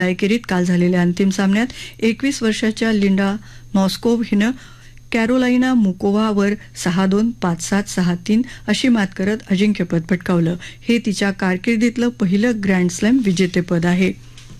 एकेरीत काल झालेल्या अंतिम सामन्यात 21 वर्षाच्या लिंडा नॉस्कोव्ह हिनं कॅरोलाइना मुकोवावर 6-2, 5-7, 6-3 अशी मात करत अजिंक्यपद पटकावलं. हे तिच्या कारकिर्दीतलं पहिलं ग्रँड स्लॅम विजेतेपद आहे.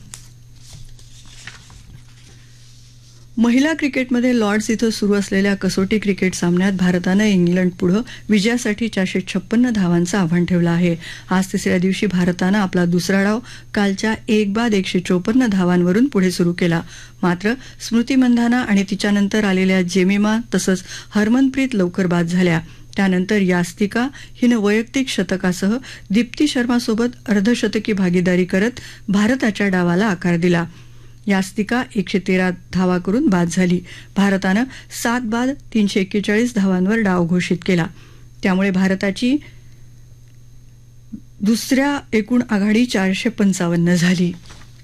महिला क्रिकेटमध्ये लॉर्ड्स इथं सुरू असलेल्या कसोटी क्रिकेट सामन्यात भारतानं इंग्लंडपुढं विजयासाठी 456 धावांचं आव्हान ठेवलं आहे. आज तिसऱ्या दिवशी भारतानं आपला दुसरा डाव कालच्या 1बाद 154 धावांवरून पुढे सुरू केला. मात्र स्मृती मंधाना आणि तिच्यानंतर आलेल्या जेमिमा तसंच हरमनप्रीत लवकर बाद झाल्या. त्यानंतर यास्तिका हिनं वैयक्तिक शतकासह दीप्ती शर्मासोबत अर्धशतकी भागीदारी करत भारताच्या डावाला आकार दिला. यास्तिका 113 धावा करून बाद झाली. भारतानं 7 बाद 341 धावांवर डाव घोषित केला. त्यामुळे भारताची दुसऱ्या एकूण आघाडी 455 झाली.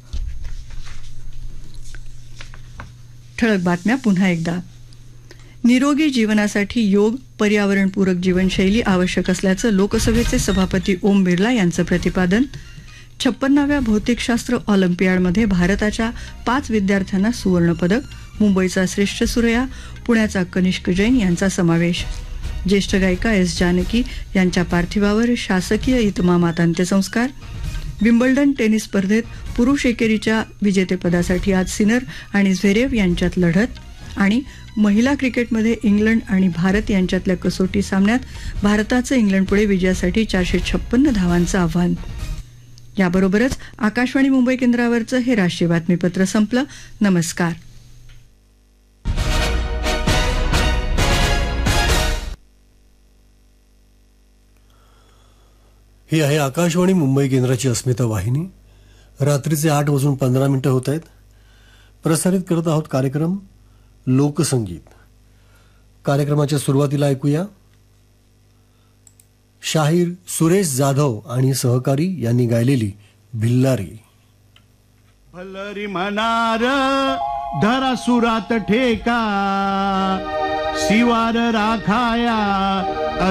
ठळक बातम्या पुन्हा एकदा. निरोगी जीवनासाठी योग, पर्यावरणपूरक जीवनशैली आवश्यक असल्याचं लोकसभेचे सभापती ओम बिर्ला यांचं प्रतिपादन. 56व्या भौतिकशास्त्र ऑलिम्पियाडमध्ये भारताच्या 5 विद्यार्थ्यांना सुवर्णपदक. मुंबईचा श्रेष्ठ सूर्या, पुण्याचा कनिष्क जैन यांचा समावेश. ज्येष्ठ गायिका एस जानकी यांच्या पार्थिवावर शासकीय इतमामात अंत्यसंस्कार. विम्बल्डन टेनिस स्पर्धेत पुरुष एकेरीच्या विजेतेपदासाठी आज सिनर आणि झ्वेरेव यांच्यात लढत. आणि महिला क्रिकेटमध्ये इंग्लंड आणि भारत यांच्यातल्या कसोटी सामन्यात भारताचं इंग्लंडपुढे विजयासाठी 456 धावांचं आव्हान. याबरोबरच आकाशवाणी मुंबई केंद्रावरचं हे राष्ट्रीय बातमीपत्र संपलं. नमस्कार. ही आहे आकाशवाणी मुंबई केंद्राची अस्मिता वाहिनी. रात्रीचे 8:15 होत आहेत. प्रसारित करत आहोत कार्यक्रम लोकसंगीत. कार्यक्रमाच्या सुरुवातीला ऐकूया शाहीर सुरेश जाधव आणि सहकारी यांनी गायलेली भिल्लारी. भलरी मनार धरा सुरात ठेका शिवार राखाया